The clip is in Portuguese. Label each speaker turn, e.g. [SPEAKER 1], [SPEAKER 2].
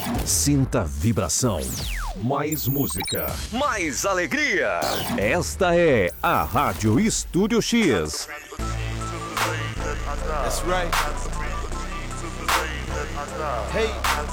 [SPEAKER 1] Sinta a vibração. Mais música. Mais alegria. Esta é a Rádio Estúdio X.
[SPEAKER 2] That's right. Hey.